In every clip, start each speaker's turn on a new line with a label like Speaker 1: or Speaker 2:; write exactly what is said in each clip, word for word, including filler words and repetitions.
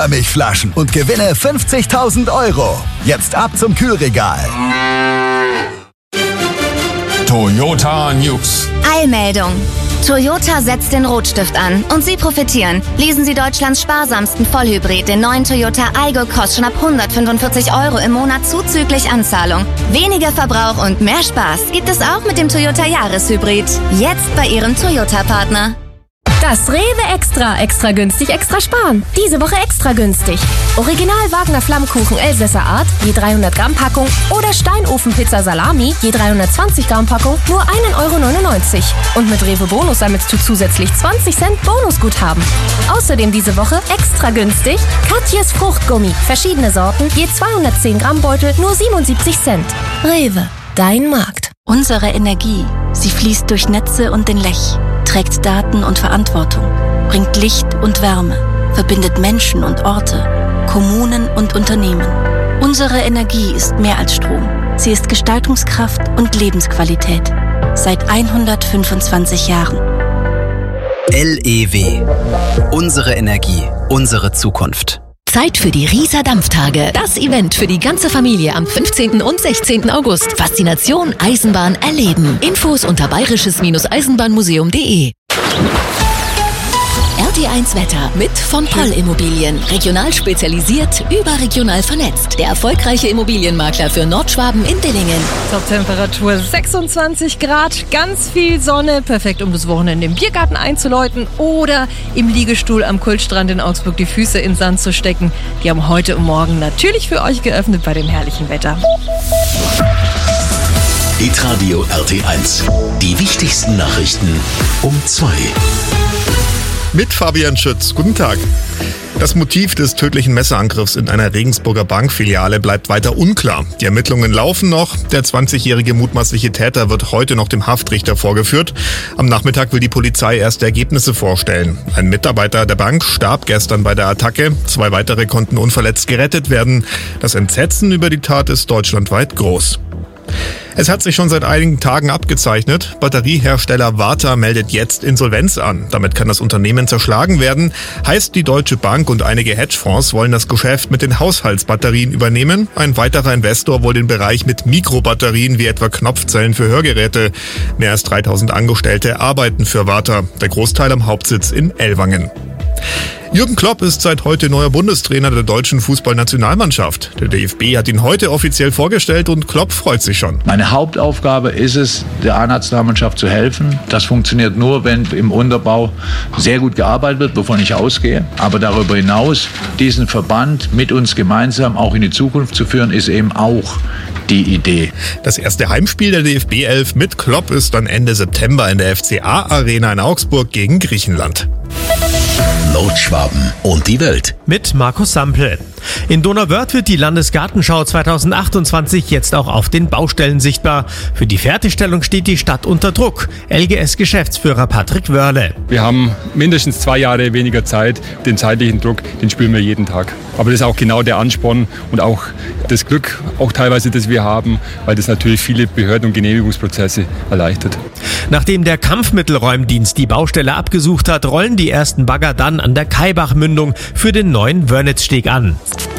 Speaker 1: Milchflaschen und gewinne fünfzigtausend Euro. Jetzt ab zum Kühlregal.
Speaker 2: Toyota News.
Speaker 3: Eilmeldung. Toyota setzt den Rotstift an und Sie profitieren. Leasen Sie Deutschlands sparsamsten Vollhybrid, den neuen Toyota Aygo Cross, schon ab hundertfünfundvierzig Euro im Monat zuzüglich Anzahlung. Weniger Verbrauch und mehr Spaß gibt es auch mit dem Toyota Jahreshybrid. Jetzt bei Ihrem Toyota-Partner.
Speaker 4: Das Rewe Extra. Extra günstig, extra sparen. Diese Woche extra günstig. Original Wagner Flammkuchen Elsässer Art, je dreihundert Gramm Packung. Oder Steinofenpizza Salami, je dreihundertzwanzig Gramm Packung, nur ein Euro neunundneunzig. Und mit Rewe Bonus sammelst du zusätzlich zwanzig Cent Bonusguthaben. Außerdem diese Woche extra günstig Katjes Fruchtgummi. Verschiedene Sorten, je zweihundertzehn Gramm Beutel, nur siebenundsiebzig Cent. Rewe, dein Markt.
Speaker 5: Unsere Energie, sie fließt durch Netze und den Lech, trägt Daten und Verantwortung, bringt Licht und Wärme, verbindet Menschen und Orte, Kommunen und Unternehmen. Unsere Energie ist mehr als Strom. Sie ist Gestaltungskraft und Lebensqualität. Seit hundertfünfundzwanzig Jahren.
Speaker 6: L E W. Unsere Energie, unsere Zukunft.
Speaker 7: Zeit für die Rieser Dampftage. Das Event für die ganze Familie am fünfzehnten und sechzehnten August. Faszination Eisenbahn erleben. Infos unter bayerisches Eisenbahnmuseum punkt de. R T eins Wetter mit von Poll Immobilien. Regional spezialisiert, überregional vernetzt. Der erfolgreiche Immobilienmakler für Nordschwaben in Dillingen.
Speaker 8: Toptemperatur sechsundzwanzig Grad, ganz viel Sonne. Perfekt, um das Wochenende im Biergarten einzuläuten oder im Liegestuhl am Kultstrand in Augsburg die Füße in Sand zu stecken. Die haben heute und morgen natürlich für euch geöffnet bei dem herrlichen Wetter.
Speaker 9: Hitradio R T eins. Die wichtigsten Nachrichten um zwei.
Speaker 10: Mit Fabian Schütz. Guten Tag. Das Motiv des tödlichen Messerangriffs in einer Regensburger Bankfiliale bleibt weiter unklar. Die Ermittlungen laufen noch. Der zwanzigjährige mutmaßliche Täter wird heute noch dem Haftrichter vorgeführt. Am Nachmittag will die Polizei erste Ergebnisse vorstellen. Ein Mitarbeiter der Bank starb gestern bei der Attacke. Zwei weitere konnten unverletzt gerettet werden. Das Entsetzen über die Tat ist deutschlandweit groß. Es hat sich schon seit einigen Tagen abgezeichnet. Batteriehersteller Varta meldet jetzt Insolvenz an. Damit kann das Unternehmen zerschlagen werden. Heißt, die Deutsche Bank und einige Hedgefonds wollen das Geschäft mit den Haushaltsbatterien übernehmen. Ein weiterer Investor will den Bereich mit Mikrobatterien wie etwa Knopfzellen für Hörgeräte. Mehr als dreitausend Angestellte arbeiten für Varta. Der Großteil am Hauptsitz in Ellwangen. Jürgen Klopp ist seit heute neuer Bundestrainer der deutschen Fußballnationalmannschaft. Der D F B hat ihn heute offiziell vorgestellt und Klopp freut sich schon.
Speaker 11: Meine Hauptaufgabe ist es, der A-Nationalmannschaft zu helfen. Das funktioniert nur, wenn im Unterbau sehr gut gearbeitet wird, wovon ich ausgehe. Aber darüber hinaus, diesen Verband mit uns gemeinsam auch in die Zukunft zu führen, ist eben auch die Idee.
Speaker 10: Das erste Heimspiel der D F B elf mit Klopp ist dann Ende September in der F C A-Arena in Augsburg gegen Griechenland.
Speaker 9: Nordschwaben und die Welt.
Speaker 12: Mit Markus Sampel. In Donauwörth wird die Landesgartenschau zweitausendachtundzwanzig jetzt auch auf den Baustellen sichtbar. Für die Fertigstellung steht die Stadt unter Druck. L G S-Geschäftsführer Patrick Wörle.
Speaker 13: Wir haben mindestens zwei Jahre weniger Zeit. Den zeitlichen Druck, den spüren wir jeden Tag. Aber das ist auch genau der Ansporn und auch das Glück, auch teilweise, das wir haben, weil das natürlich viele Behörden- und Genehmigungsprozesse erleichtert.
Speaker 12: Nachdem der Kampfmittelräumdienst die Baustelle abgesucht hat, rollen die ersten Bagger dann an der Kaibach-Mündung für den neuen Wörnitzsteg an.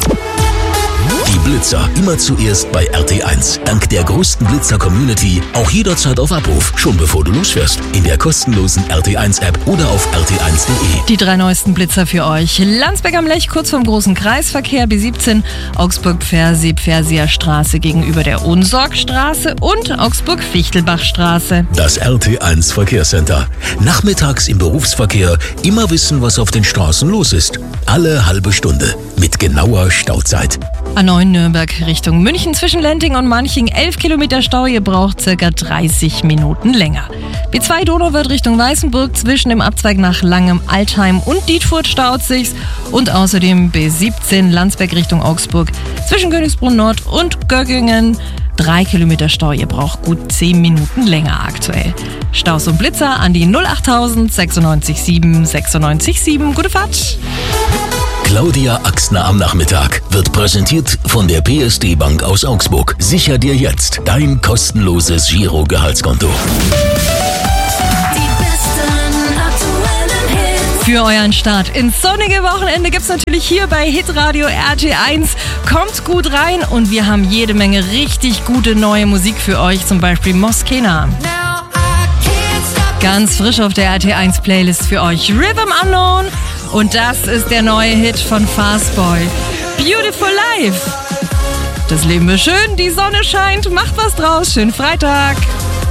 Speaker 9: Die Blitzer immer zuerst bei R T eins. Dank der größten Blitzer-Community auch jederzeit auf Abruf, schon bevor du losfährst. In der kostenlosen R T eins App oder auf r t eins punkt de.
Speaker 8: Die drei neuesten Blitzer für euch. Landsberg am Lech, kurz vom großen Kreisverkehr, B siebzehn, Augsburg-Pfersee-Pfersier Straße gegenüber der Unsorgstraße und Augsburg-Fichtelbachstraße.
Speaker 9: Das R T eins Verkehrscenter. Nachmittags im Berufsverkehr immer wissen, was auf den Straßen los ist. Alle halbe Stunde mit genauer Stauzeit.
Speaker 8: A neun Nürnberg Richtung München zwischen Lenting und Manching elf Kilometer Stau, ihr braucht circa dreißig Minuten länger. B zwei Donauwörth Richtung Weißenburg zwischen dem Abzweig nach Langem, Altheim und Dietfurt staut sich's und außerdem B siebzehn Landsberg Richtung Augsburg zwischen Königsbrunn Nord und Göggingen drei Kilometer Stau, ihr braucht gut zehn Minuten länger aktuell. Staus und Blitzer an die null achttausend sechsundneunzig sieben sechsundneunzig sieben. Gute Fahrt!
Speaker 9: Claudia Axner am Nachmittag wird präsentiert von der P S D Bank aus Augsburg. Sicher dir jetzt dein kostenloses Giro-Gehaltskonto.
Speaker 14: Die besten aktuellen Hits.
Speaker 8: Für euren Start ins sonnige Wochenende gibt's natürlich hier bei Hitradio R T eins. Kommt gut rein und wir haben jede Menge richtig gute neue Musik für euch, zum Beispiel Moskena. Ganz frisch auf der R T eins Playlist für euch Rhythm Unknown und das ist der neue Hit von Fastboy, Beautiful Life. Das Leben ist schön, die Sonne scheint, macht was draus, schönen Freitag.